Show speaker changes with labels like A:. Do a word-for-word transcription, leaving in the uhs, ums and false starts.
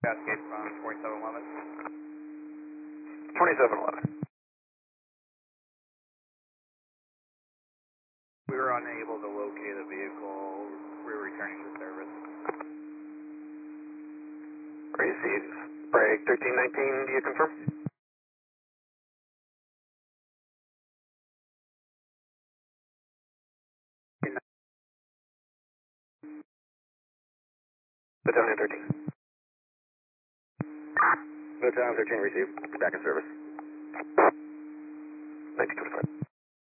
A: Cascade from twenty-seven eleven.
B: twenty-seven eleven.
A: We were unable to locate a vehicle. We were returning to service.
B: Received. Break thirteen nineteen, do you confirm? Battalion thirteen. Battalion thirteen received. Back in service. nineteen twenty-five.